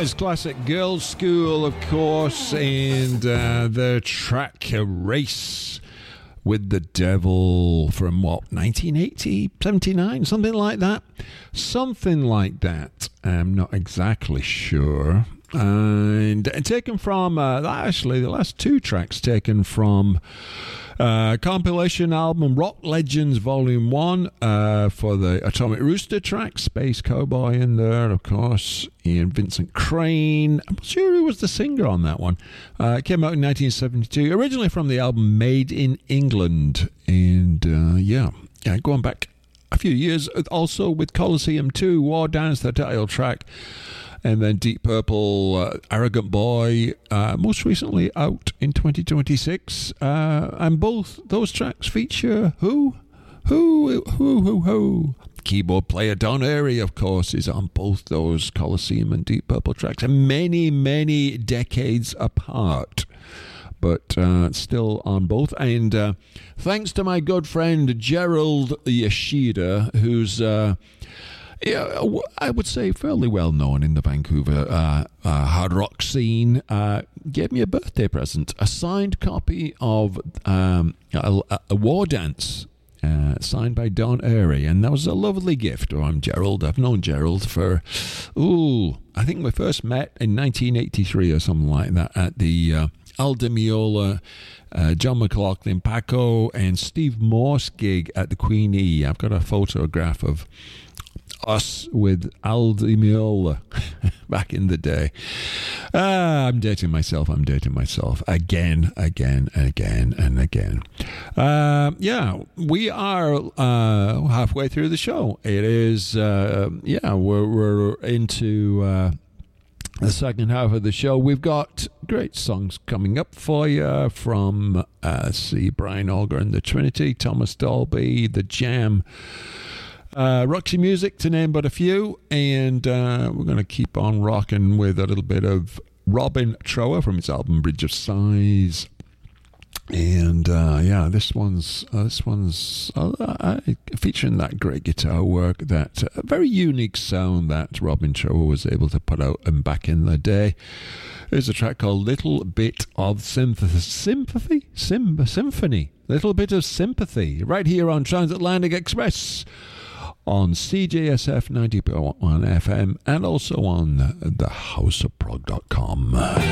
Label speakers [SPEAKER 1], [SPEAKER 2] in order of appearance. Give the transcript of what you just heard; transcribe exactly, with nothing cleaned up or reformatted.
[SPEAKER 1] is classic Girls' School, of course, and uh, the track Race with the Devil from, what, nineteen eighty, seventy-nine, something like that? Something like that. I'm not exactly sure. And, and taken from, uh, actually, the last two tracks taken from uh, compilation album Rock Legends Volume one uh, for the Atomic Rooster track, Space Cowboy in there, of course, and Vincent Crane. I'm not sure who was the singer on that one. Uh, it came out in nineteen seventy-two, originally from the album Made in England. And, uh, yeah, yeah, going back a few years, also with Coliseum two, War Dance, the title track. And then Deep Purple, uh, Arrogant Boy, uh, most recently out in twenty twenty-six. Uh, and both those tracks feature who? Who? Who? Who? Who? Keyboard player Don Airey, of course, is on both those Coliseum and Deep Purple tracks. And many, many decades apart. But uh, still on both. And uh, thanks to my good friend Gerald Yoshida, who's... Uh, Yeah, I would say fairly well known in the Vancouver uh, uh, hard rock scene. Uh, gave me a birthday present, a signed copy of um, a, a War Dance, uh, signed by Don Airey, and that was a lovely gift. Oh, I'm Gerald. I've known Gerald for, ooh, I think we first met in nineteen eighty-three or something like that at the uh, Al Di Meola, uh, John McLaughlin, Paco, and Steve Morse gig at the Queen E. I've got a photograph of us with Al Di Meola back in the day. Uh, I'm dating myself. I'm dating myself again, again, again, and again. Uh, yeah, we are uh, halfway through the show. It is, uh, yeah, we're, we're into uh, the second half of the show. We've got great songs coming up for you from, uh, let's see, Brian Auger and the Trinity, Thomas Dolby, The Jam, Uh, Roxy Music, to name but a few, and uh, we're going to keep on rocking with a little bit of Robin Trower from his album Bridge of Sighs. And uh, yeah, this one's uh, this one's uh, uh, featuring that great guitar work, that uh, very unique sound that Robin Trower was able to put out um, back in the day. There's a track called Little Bit of Sympathy, Sympathy, Sim- Symphony, Little Bit of Sympathy, right here on Transatlantic Express, on C J S F ninety point one F M, and also on the house of prog dot com.